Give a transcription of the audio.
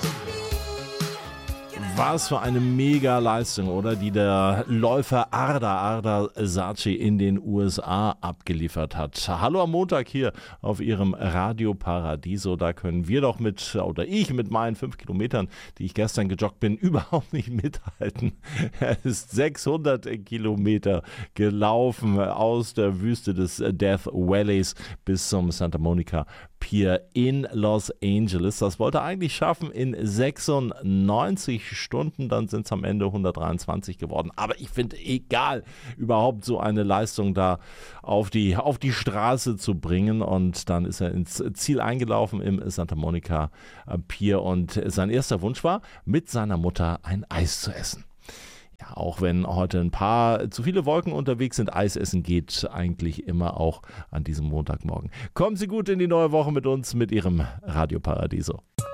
Was für eine Mega-Leistung, oder? Die der Läufer Arda Saci in den USA abgeliefert hat. Hallo am Montag hier auf Ihrem Radio Paradiso. Da können wir doch ich mit meinen 5 Kilometern, die ich gestern gejoggt bin, überhaupt nicht mithalten. Er ist 600 Kilometer gelaufen aus der Wüste des Death Valleys bis zum Santa Monica Pier in Los Angeles. Das wollte er eigentlich schaffen in 96 Stunden, dann sind es am Ende 123 geworden. Aber ich finde, egal, überhaupt so eine Leistung da auf die Straße zu bringen. Und dann ist er ins Ziel eingelaufen im Santa Monica Pier. Und sein erster Wunsch war, mit seiner Mutter ein Eis zu essen. Ja, auch wenn heute ein paar zu viele Wolken unterwegs sind, Eis essen geht eigentlich immer auch an diesem Montagmorgen. Kommen Sie gut in die neue Woche mit uns, mit Ihrem Radio Paradiso.